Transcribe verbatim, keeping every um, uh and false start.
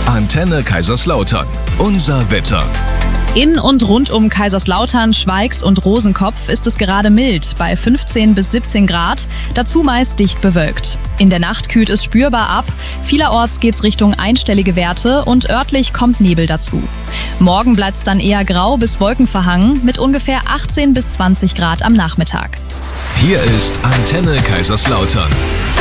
Antenne Kaiserslautern. Unser Wetter. In und rund um Kaiserslautern, Schweigs und Rosenkopf ist es gerade mild, bei fünfzehn bis siebzehn Grad, dazu meist dicht bewölkt. In der Nacht kühlt es spürbar ab, vielerorts geht's Richtung einstellige Werte und örtlich kommt Nebel dazu. Morgen bleibt's dann eher grau bis wolkenverhangen mit ungefähr achtzehn bis zwanzig Grad am Nachmittag. Hier ist Antenne Kaiserslautern.